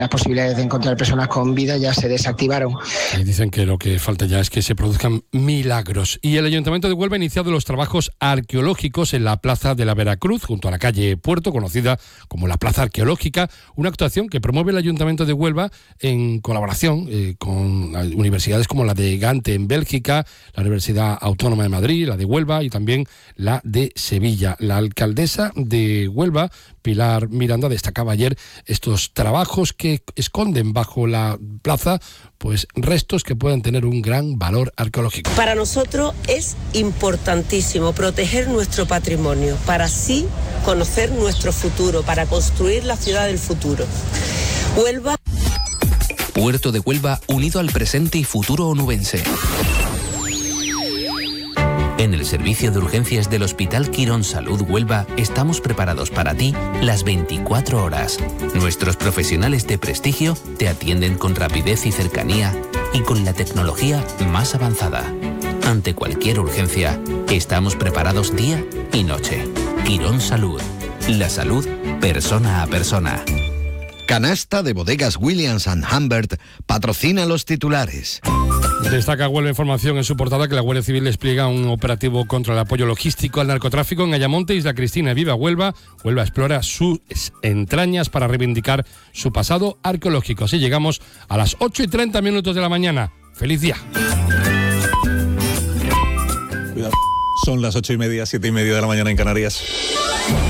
Las posibilidades de encontrar personas con vida ya se desactivaron. Y dicen que lo que falta ya es que se produzcan milagros. Y el Ayuntamiento de Huelva ha iniciado los trabajos arqueológicos en la Plaza de la Veracruz, junto a la calle Puerto, conocida como la Plaza Arqueológica, una actuación que promueve el Ayuntamiento de Huelva en colaboración con universidades como la de Gante en Bélgica, la Universidad Autónoma de Madrid, la de Huelva y también la de Sevilla. La alcaldesa de Huelva, Pilar Miranda, destacaba ayer estos trabajos que esconden bajo la plaza pues restos que puedan tener un gran valor arqueológico. Para nosotros es importantísimo proteger nuestro patrimonio para así conocer nuestro futuro, para construir la ciudad del futuro. Huelva. Puerto de Huelva unido al presente y futuro onubense. En el servicio de urgencias del Hospital Quirón Salud Huelva estamos preparados para ti las 24 horas. Nuestros profesionales de prestigio te atienden con rapidez y cercanía y con la tecnología más avanzada. Ante cualquier urgencia, estamos preparados día y noche. Quirón Salud. La salud persona a persona. Canasta de Bodegas Williams & Humbert patrocina los titulares. Destaca Huelva Información en su portada que la Guardia Civil despliega un operativo contra el apoyo logístico al narcotráfico en Ayamonte, Isla Cristina. Viva Huelva. Huelva explora sus entrañas para reivindicar su pasado arqueológico. Así llegamos a las 8:30 de la mañana. ¡Feliz día! Cuidado. Son las 8:30, 7:30 de la mañana en Canarias.